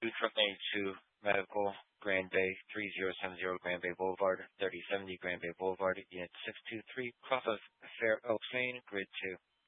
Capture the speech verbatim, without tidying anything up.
Truck ninety-two Medical, Grand Bay, three zero seven zero Grand Bay Boulevard, thirty seventy Grand Bay Boulevard, Unit six two three, Cross of Fair Oaks, Maine, Grid two.